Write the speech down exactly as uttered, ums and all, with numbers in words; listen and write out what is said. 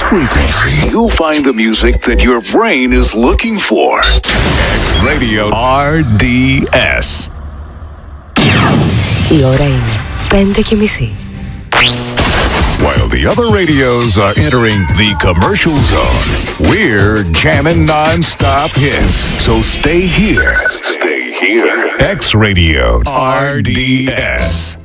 frequency, you'll find the music that your brain is looking for. X Radio αρ ντι ες. Η ώρα είναι πέντε και μισή. While the other radios are entering the commercial zone, we're jamming non-stop hits. So stay here. Stay here. X Radio αρ ντι ες.